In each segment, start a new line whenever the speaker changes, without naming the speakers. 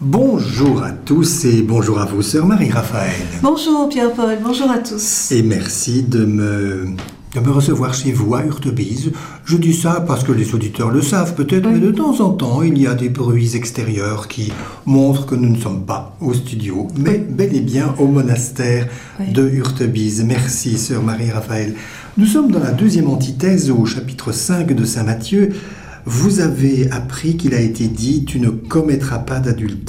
Bonjour à tous et bonjour à vous, sœur Marie-Raphaël.
Bonjour Pierre-Paul, bonjour à tous.
Et merci de me recevoir chez vous à Hurtebise. Je dis ça parce que les auditeurs le savent peut-être, mais de temps en temps, il y a des bruits extérieurs qui montrent que nous ne sommes pas au studio, mais bel et bien au monastère de Hurtebise. Merci, sœur Marie-Raphaël. Nous sommes dans la deuxième antithèse au chapitre 5 de saint Matthieu. Vous avez appris qu'il a été dit « Tu ne commettras pas d'adultère ».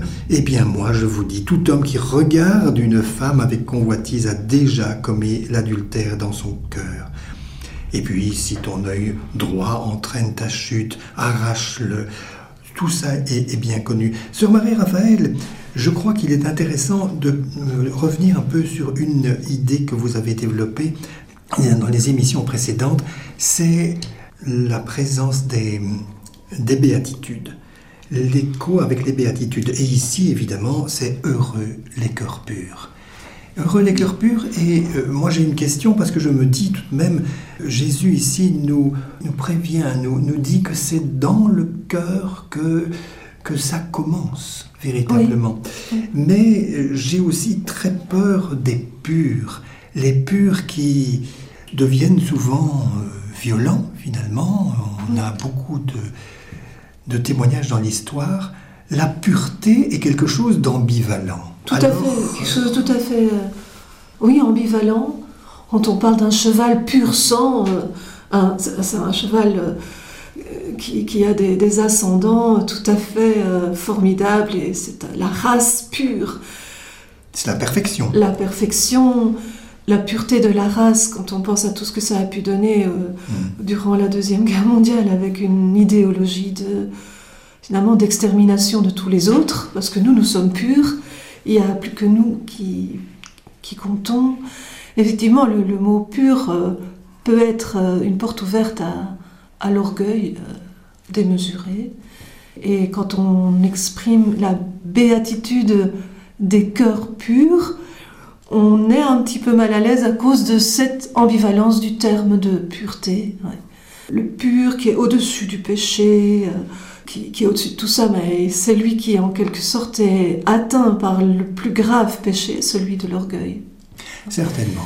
Eh bien moi je vous dis, tout homme qui regarde une femme avec convoitise a déjà commis l'adultère dans son cœur. Et puis si ton œil droit entraîne ta chute, arrache-le. Tout ça est bien connu. Sœur Marie-Raphaël, je crois qu'il est intéressant de revenir un peu sur une idée que vous avez développée dans les émissions précédentes, c'est la présence des béatitudes, l'écho avec les béatitudes. Et ici, évidemment, c'est heureux les cœurs purs. Heureux les cœurs purs, et moi j'ai une question parce que je me dis tout de même, Jésus ici nous prévient, nous dit que c'est dans le cœur que ça commence véritablement. Oui. Mais j'ai aussi très peur des purs, les purs qui deviennent souvent violents finalement. On a beaucoup de témoignages dans l'histoire. La pureté est quelque chose d'ambivalent.
Tout à fait, quelque chose de tout à fait, oui, ambivalent. Quand on parle d'un cheval pur sang, c'est un cheval qui a des ascendants tout à fait formidables, et c'est la race pure.
C'est la perfection.
La perfection, la pureté de la race, quand on pense à tout ce que ça a pu donner durant la Deuxième Guerre mondiale, avec une idéologie finalement d'extermination de tous les autres, parce que nous sommes purs, il n'y a plus que nous qui comptons. Effectivement, le mot pur peut être une porte ouverte à l'orgueil démesuré. Et quand on exprime la béatitude des cœurs purs, on est un petit peu mal à l'aise à cause de cette ambivalence du terme de pureté. Ouais. Le pur qui est au-dessus du péché, qui est au-dessus de tout ça, mais c'est lui qui en quelque sorte est atteint par le plus grave péché, celui de l'orgueil.
Certainement.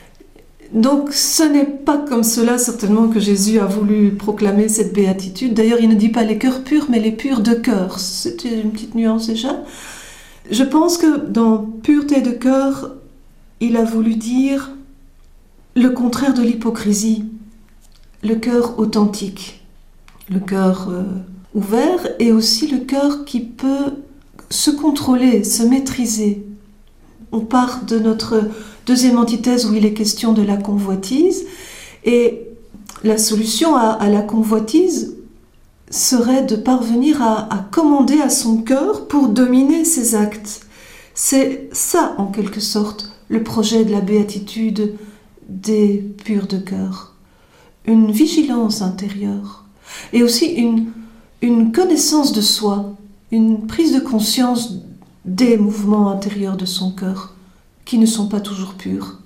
Donc ce n'est pas comme cela certainement que Jésus a voulu proclamer cette béatitude. D'ailleurs, il ne dit pas les cœurs purs, mais les purs de cœur. C'était une petite nuance déjà. Je pense que dans pureté de cœur, il a voulu dire le contraire de l'hypocrisie, le cœur authentique, le cœur ouvert, et aussi le cœur qui peut se contrôler, se maîtriser. On part de notre deuxième antithèse où il est question de la convoitise, et la solution à la convoitise serait de parvenir à commander à son cœur pour dominer ses actes. C'est ça, en quelque sorte, le projet de la béatitude des purs de cœur. Une vigilance intérieure et aussi une connaissance de soi, une prise de conscience des mouvements intérieurs de son cœur qui ne sont pas toujours purs.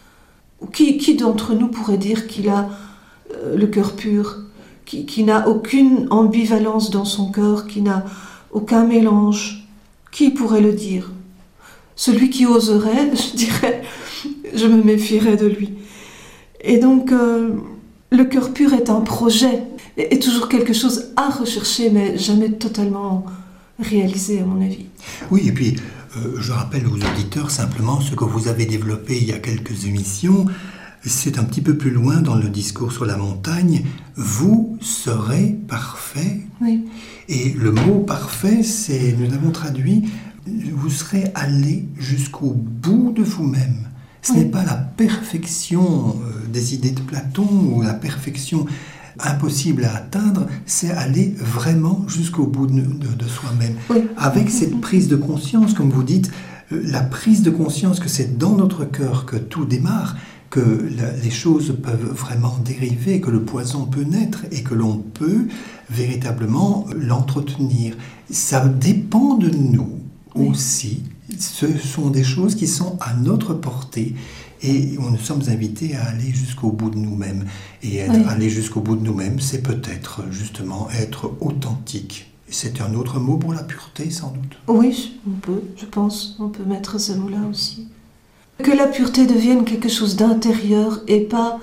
Qui d'entre nous pourrait dire qu'il a le cœur pur, qui n'a aucune ambivalence dans son cœur, qui n'a aucun mélange? Qui pourrait le dire? Celui qui oserait, je dirais, je me méfierais de lui. Et donc, le cœur pur est un projet, est toujours quelque chose à rechercher, mais jamais totalement réalisé, à mon avis.
Oui, et puis, je rappelle aux auditeurs simplement ce que vous avez développé il y a quelques émissions. C'est un petit peu plus loin dans le discours sur la montagne. Vous serez parfait.
Oui.
Et le mot parfait, nous l'avons traduit, vous serez allé jusqu'au bout de vous-même. Ce n'est pas la perfection des idées de Platon ou la perfection impossible à atteindre, c'est aller vraiment jusqu'au bout de soi-même. Oui. Avec cette prise de conscience, comme vous dites, la prise de conscience que c'est dans notre cœur que tout démarre, que les choses peuvent vraiment dériver, que le poison peut naître et que l'on peut véritablement l'entretenir. Ça dépend de nous aussi. Ce sont des choses qui sont à notre portée et nous sommes invités à aller jusqu'au bout de nous-mêmes. Et aller jusqu'au bout de nous-mêmes, c'est peut-être justement être authentique. C'est un autre mot pour la pureté, sans doute.
Oui, je pense, on peut mettre ce mot-là aussi. Que la pureté devienne quelque chose d'intérieur et pas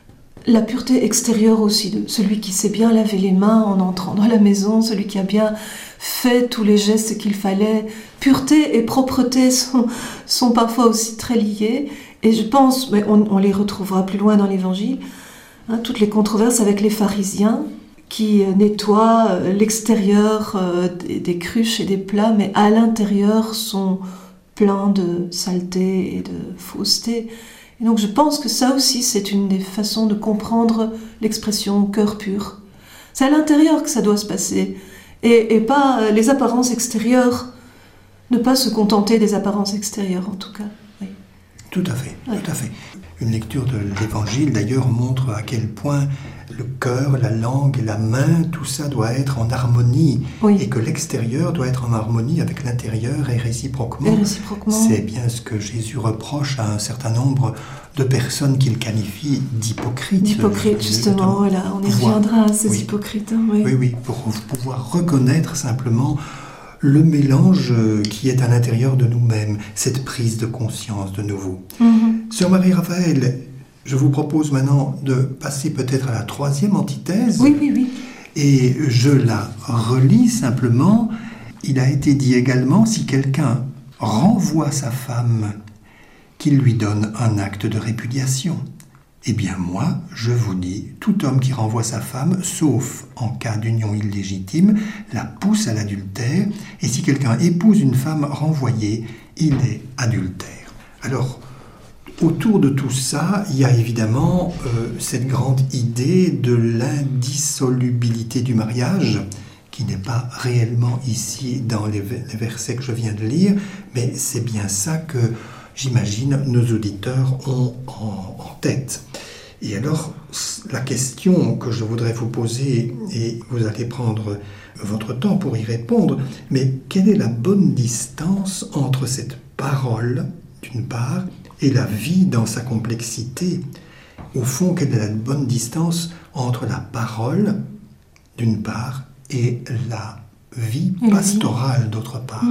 la pureté extérieure aussi, de celui qui sait bien laver les mains en entrant dans la maison, celui qui a bien fait tous les gestes qu'il fallait. Pureté et propreté sont parfois aussi très liés. Et je pense, mais on les retrouvera plus loin dans l'Évangile, toutes les controverses avec les pharisiens qui nettoient l'extérieur des cruches et des plats, mais à l'intérieur sont pleins de saleté et de fausseté. Et donc je pense que ça aussi, c'est une des façons de comprendre l'expression « cœur pur ». C'est à l'intérieur que ça doit se passer, et pas les apparences extérieures, ne pas se contenter des apparences extérieures en tout cas. Oui.
Tout à fait,
Oui.
tout à fait. Une lecture de l'Évangile, d'ailleurs, montre à quel point le cœur, la langue, la main, tout ça doit être en harmonie.
Oui.
Et que l'extérieur doit être en harmonie avec l'intérieur et réciproquement.
Et réciproquement.
C'est bien ce que Jésus reproche à un certain nombre de personnes qu'il qualifie d'hypocrites.
D'hypocrites, justement, voilà. On y reviendra à ces hypocrites. Oui.
Oui, pour pouvoir reconnaître simplement le mélange qui est à l'intérieur de nous-mêmes, cette prise de conscience de nouveau. Sœur Marie-Raphaël, je vous propose maintenant de passer peut-être à la troisième antithèse.
Oui.
Et je la relis simplement. Il a été dit également, si quelqu'un renvoie sa femme, qu'il lui donne un acte de répudiation. Eh bien moi, je vous dis, tout homme qui renvoie sa femme, sauf en cas d'union illégitime, la pousse à l'adultère, et si quelqu'un épouse une femme renvoyée, il est adultère. Alors, autour de tout ça, il y a évidemment cette grande idée de l'indissolubilité du mariage, qui n'est pas réellement ici dans les versets que je viens de lire, mais c'est bien ça que j'imagine nos auditeurs ont en tête. Et alors, la question que je voudrais vous poser, et vous allez prendre votre temps pour y répondre, mais quelle est la bonne distance entre cette parole, d'une part, et la vie dans sa complexité? Au fond, quelle est la bonne distance entre la parole, d'une part, et la vie pastorale, d'autre part?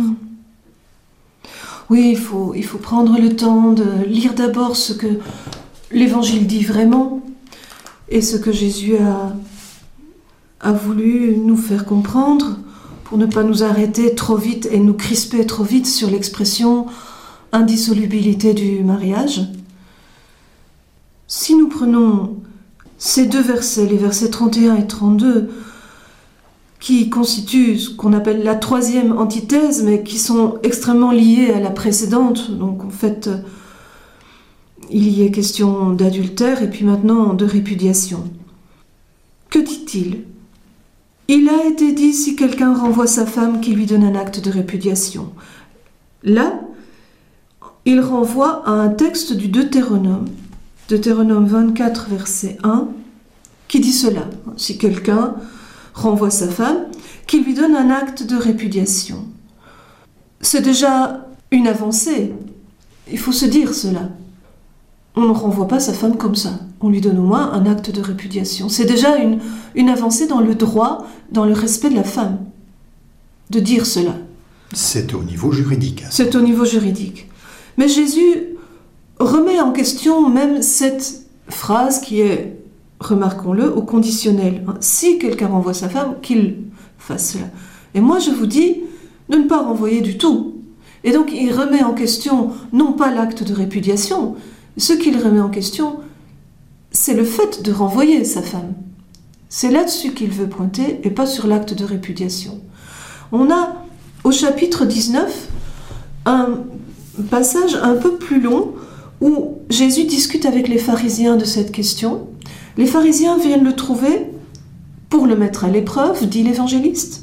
Oui, il faut prendre le temps de lire d'abord ce que l'Évangile dit vraiment et ce que Jésus a voulu nous faire comprendre pour ne pas nous arrêter trop vite et nous crisper trop vite sur l'expression indissolubilité du mariage. Si nous prenons ces deux versets, les versets 31 et 32, qui constituent ce qu'on appelle la troisième antithèse, mais qui sont extrêmement liées à la précédente. Donc en fait, il y est question d'adultère et puis maintenant de répudiation. Que dit-il ? Il a été dit si quelqu'un renvoie sa femme qu'il lui donne un acte de répudiation. Là, il renvoie à un texte du Deutéronome 24, verset 1, qui dit cela. Si quelqu'un renvoie sa femme, qu'il lui donne un acte de répudiation. C'est déjà une avancée. Il faut se dire cela. On ne renvoie pas sa femme comme ça. On lui donne au moins un acte de répudiation. C'est déjà une avancée dans le droit, dans le respect de la femme, de dire cela.
C'est au niveau juridique.
C'est au niveau juridique. Mais Jésus remet en question même cette phrase qui est, remarquons-le, au conditionnel. Si quelqu'un renvoie sa femme, qu'il fasse cela. Et moi, je vous dis de ne pas renvoyer du tout. Et donc, il remet en question, non pas l'acte de répudiation, ce qu'il remet en question, c'est le fait de renvoyer sa femme. C'est là-dessus qu'il veut pointer, et pas sur l'acte de répudiation. On a, au chapitre 19, un passage un peu plus long, où Jésus discute avec les pharisiens de cette question. Les pharisiens viennent le trouver pour le mettre à l'épreuve, dit l'évangéliste,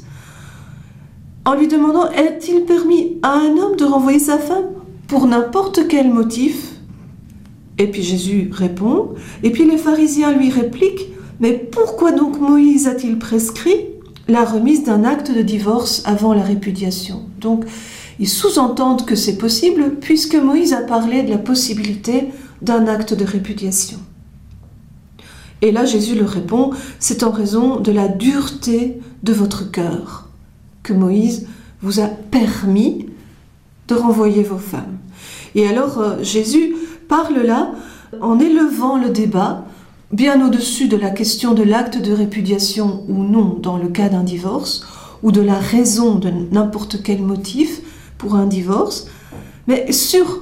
en lui demandant « Est-il permis à un homme de renvoyer sa femme pour n'importe quel motif ?» Et puis Jésus répond, et puis les pharisiens lui répliquent « Mais pourquoi donc Moïse a-t-il prescrit la remise d'un acte de divorce avant la répudiation ?» Donc, ils sous-entendent que c'est possible puisque Moïse a parlé de la possibilité d'un acte de répudiation. Et là, Jésus leur répond, c'est en raison de la dureté de votre cœur. que Moïse vous a permis de renvoyer vos femmes. Et alors Jésus parle là en élevant le débat bien au-dessus de la question de l'acte de répudiation ou non dans le cas d'un divorce, ou de la raison de n'importe quel motif pour un divorce, mais sur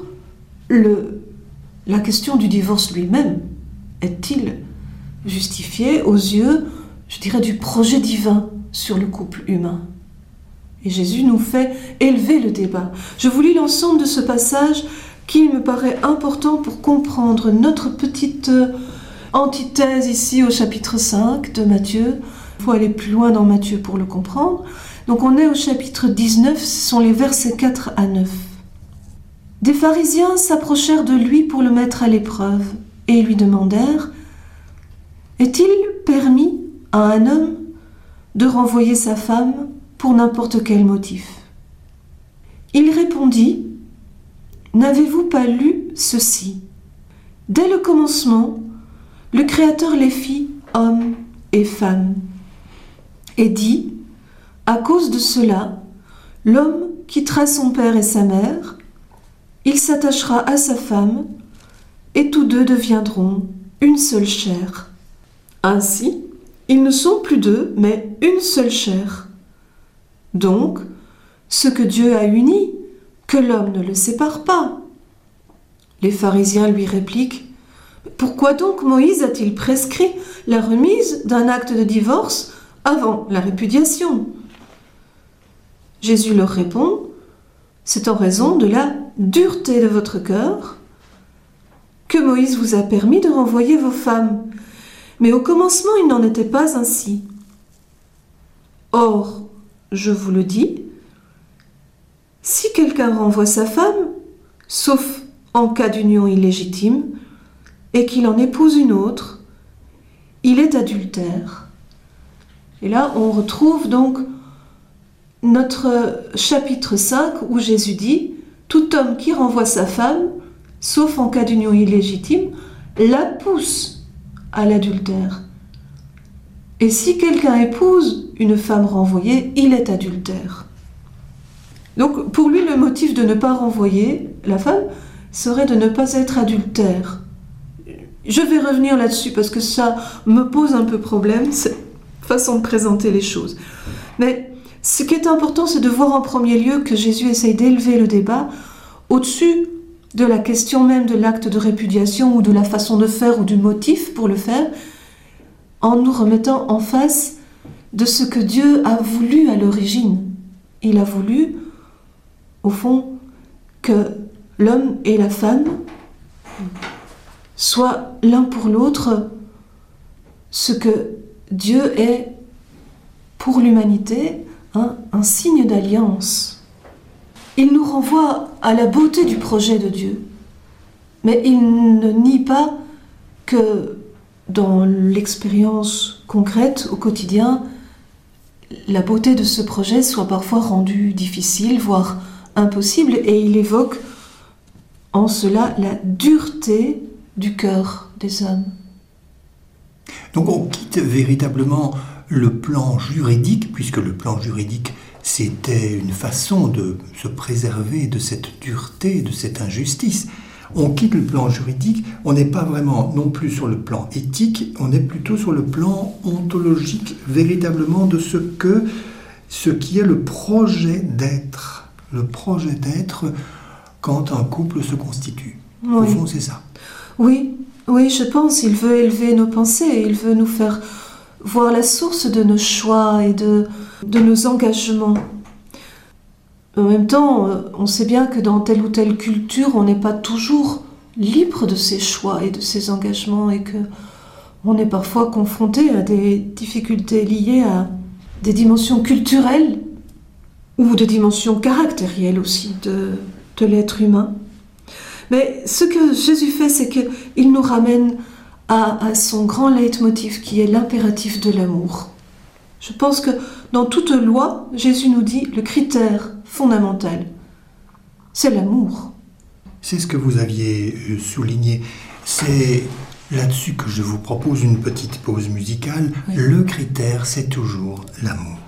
la question du divorce lui-même. Est-il justifié aux yeux, je dirais, du projet divin sur le couple humain? Et Jésus nous fait élever le débat. Je vous lis l'ensemble de ce passage qui me paraît important pour comprendre notre petite antithèse ici au chapitre 5 de Matthieu. Il faut aller plus loin dans Matthieu pour le comprendre. Donc on est au chapitre 19, ce sont les versets 4 à 9. Des pharisiens s'approchèrent de lui pour le mettre à l'épreuve et lui demandèrent « Est-il permis à un homme de renvoyer sa femme pour n'importe quel motif ?» Il répondit « N'avez-vous pas lu ceci ? Dès le commencement, le Créateur les fit hommes et femmes, et dit, à cause de cela, l'homme quittera son père et sa mère, il s'attachera à sa femme, et tous deux deviendront une seule chair. Ainsi, ils ne sont plus deux, mais une seule chair. Donc, ce que Dieu a uni, que l'homme ne le sépare pas. Les pharisiens lui répliquent, pourquoi donc Moïse a-t-il prescrit la remise d'un acte de divorce avant la répudiation? Jésus leur répond, c'est en raison de la dureté de votre cœur que Moïse vous a permis de renvoyer vos femmes. Mais au commencement, il n'en était pas ainsi. Or, je vous le dis, si quelqu'un renvoie sa femme, sauf en cas d'union illégitime, et qu'il en épouse une autre, il est adultère. Et là, on retrouve donc notre chapitre 5 où Jésus dit « Tout homme qui renvoie sa femme, sauf en cas d'union illégitime, la pousse à l'adultère. Et si quelqu'un épouse une femme renvoyée, il est adultère. » Donc pour lui, le motif de ne pas renvoyer la femme serait de ne pas être adultère. Je vais revenir là-dessus parce que ça me pose un peu problème, cette façon de présenter les choses. Mais ce qui est important, c'est de voir en premier lieu que Jésus essaye d'élever le débat au-dessus de la question même de l'acte de répudiation ou de la façon de faire ou du motif pour le faire, en nous remettant en face de ce que Dieu a voulu à l'origine. Il a voulu, au fond, que l'homme et la femme soient l'un pour l'autre ce que Dieu est pour l'humanité, un signe d'alliance. Il nous renvoie à la beauté du projet de Dieu, mais il ne nie pas que dans l'expérience concrète au quotidien, la beauté de ce projet soit parfois rendue difficile, voire impossible, et il évoque en cela la dureté du cœur des hommes.
Donc on quitte véritablement le plan juridique, puisque le plan juridique, c'était une façon de se préserver de cette dureté, de cette injustice. On quitte le plan juridique, on n'est pas vraiment non plus sur le plan éthique, on est plutôt sur le plan ontologique, véritablement de ce qui est le projet d'être quand un couple se constitue. Oui. Au fond, c'est ça.
Oui, je pense, il veut élever nos pensées, il veut nous faire voir la source de nos choix et de nos engagements. En même temps, on sait bien que dans telle ou telle culture, on n'est pas toujours libre de ses choix et de ses engagements et qu'on est parfois confronté à des difficultés liées à des dimensions culturelles ou de dimensions caractérielles aussi de l'être humain. Mais ce que Jésus fait, c'est qu'il nous ramène à son grand leitmotiv qui est l'impératif de l'amour. Je pense que dans toute loi, Jésus nous dit le critère fondamental, c'est l'amour.
C'est ce que vous aviez souligné. C'est là-dessus que je vous propose une petite pause musicale. Oui. Le critère, c'est toujours l'amour.